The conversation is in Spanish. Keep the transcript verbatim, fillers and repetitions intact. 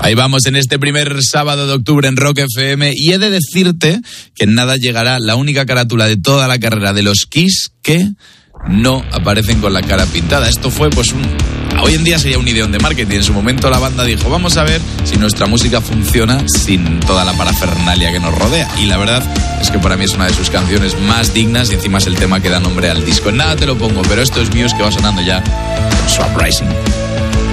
Ahí vamos en este primer sábado de octubre en Rock F M y he de decirte que en nada llegará la única carátula de toda la carrera de los Kiss que no aparecen con la cara pintada. Esto fue pues un... Hoy en día sería un ideón de marketing. En su momento la banda dijo, vamos a ver si nuestra música funciona sin toda la parafernalia que nos rodea. Y la verdad es que para mí es una de sus canciones más dignas y encima es el tema que da nombre al disco. En nada te lo pongo, pero esto es Muse que va sonando ya con Swap Rising.